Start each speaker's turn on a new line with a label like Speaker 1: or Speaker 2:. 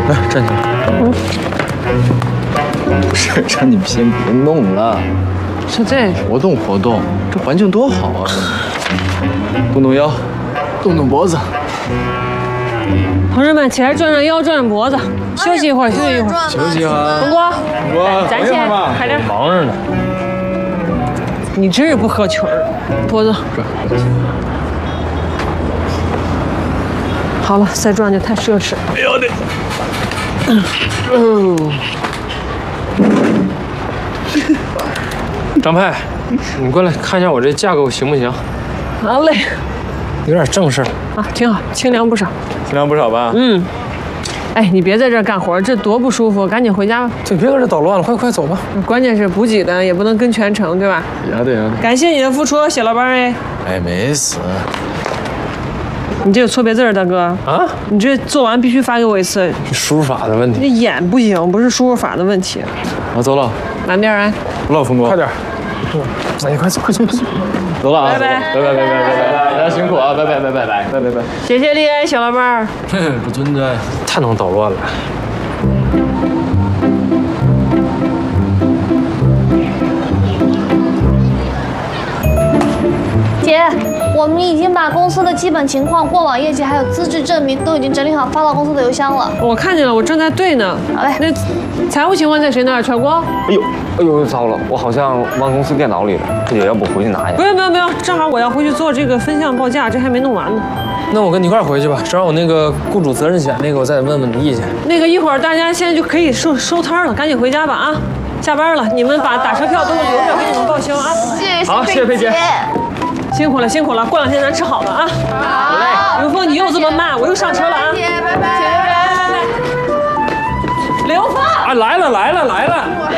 Speaker 1: 来站起来。社长，你们先别弄了，
Speaker 2: 是这
Speaker 1: 活动活动，这环境多好啊！动动腰，动动脖子。
Speaker 2: 同志们，起来转转腰，转转脖子，休息一会儿，休息一会儿。
Speaker 1: 休息一会儿。
Speaker 2: 东哥，
Speaker 1: 我
Speaker 2: 站起来，快点。
Speaker 1: 忙着呢。
Speaker 2: 你真是不合群儿，脖子。好了，再转就太奢侈。
Speaker 1: 哎呦我的。
Speaker 3: 张派，你过来看一下我这架构行不行？
Speaker 2: 好嘞。
Speaker 3: 有点正事
Speaker 2: 啊，挺好，清凉不少。
Speaker 1: 清凉不少吧？
Speaker 2: 嗯。哎，你别在这儿干活，这多不舒服，赶紧回家吧。
Speaker 3: 对，别搁这捣乱了，快走吧。
Speaker 2: 关键是补给的也不能跟全程，对吧？
Speaker 1: 对。
Speaker 2: 感谢你的付出，谢老板哎。
Speaker 1: 哎，没死。
Speaker 2: 你这有错别字，大哥。
Speaker 3: 啊？
Speaker 2: 你这做完必须发给我一次。
Speaker 3: 输入法的问题。
Speaker 2: 这眼不行，不是输入法的问题。
Speaker 1: 我走了。
Speaker 2: 慢点啊。
Speaker 1: 不唠风光。
Speaker 3: 快点。哎，快走。
Speaker 1: 走了啊！
Speaker 2: 拜拜。
Speaker 1: 大家辛苦啊！拜拜。
Speaker 2: 谢谢你，小老板。
Speaker 1: 不存在。
Speaker 3: 太能捣乱了。
Speaker 4: 姐，我们已经把公司的基本情况、过往业绩还有资质证明都已经整理好，发到公司的邮箱了。
Speaker 2: 我看见了，我正在对呢。
Speaker 4: 好嘞。
Speaker 2: 那财务情况在谁那儿？全国？
Speaker 5: 哎呦，糟了，我好像忘公司电脑里了。姐，要不回去拿一下？
Speaker 2: 不用，正好我要回去做这个分项报价，这还没弄完呢。
Speaker 3: 那我跟你一块回去吧，正好我那个雇主责任险那个，我再问问你意见。
Speaker 2: 那个一会儿大家现在就可以收摊了，赶紧回家吧啊！下班了，你们把打车票都留着，给你们报销啊！
Speaker 1: 好，谢谢佩姐。
Speaker 2: 辛苦了，过2天咱吃好的啊！好嘞。刘峰，你又这么慢，我又上车了啊！
Speaker 4: 姐，拜拜。
Speaker 2: 刘峰
Speaker 3: 啊，来了。